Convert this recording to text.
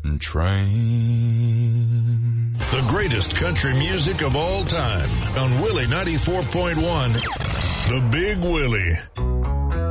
train. The greatest country music of all time on Willie 94.1, The Big Willie.